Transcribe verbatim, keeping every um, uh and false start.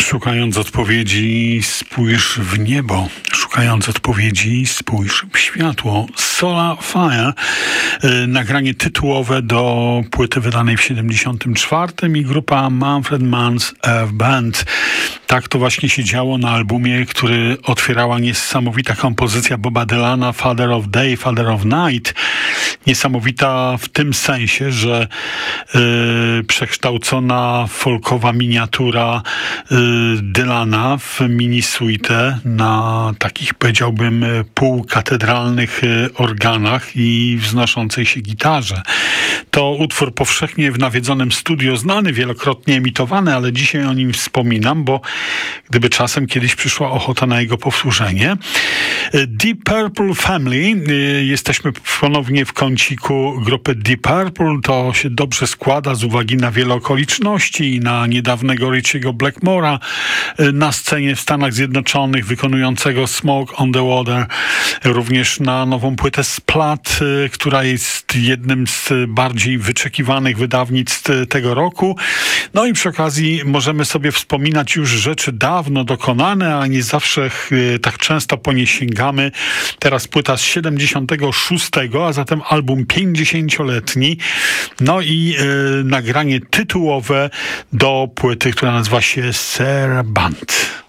Szukając odpowiedzi, spójrz w niebo. Szukając odpowiedzi, spójrz w światło. Solar Fire, yy, nagranie tytułowe do płyty wydanej w siedemdziesiątym czwartym i grupa Manfred Mann's Earth Band. Tak to właśnie się działo na albumie, który otwierała niesamowita kompozycja Boba Dylana, Father of Day, Father of Night. Niesamowita w tym sensie, że yy, przekształcona folkowa miniatura yy, Dylana w mini-suite na takich, powiedziałbym, półkatedralnych yy, organach i wznoszącej się gitarze. To utwór powszechnie w nawiedzonym studio znany, wielokrotnie emitowany, ale dzisiaj o nim wspominam, bo gdyby czasem kiedyś przyszła ochota na jego powtórzenie. Deep Purple Family. Jesteśmy ponownie w kąciku grupy Deep Purple. To się dobrze składa z uwagi na wiele okoliczności i na niedawnego Richiego Blackmora na scenie w Stanach Zjednoczonych, wykonującego Smoke on the Water. Również na nową płytę Splat, która jest jednym z bardziej wyczekiwanych wydawnictw tego roku. No i przy okazji możemy sobie wspominać już rzeczy dawno dokonane, a nie zawsze tak często po nie sięgamy. Teraz płyta z siedemdziesiątego szóstego, a zatem album pięćdziesięcioletni. No i e, nagranie tytułowe do płyty, która nazywa się Sarah Band.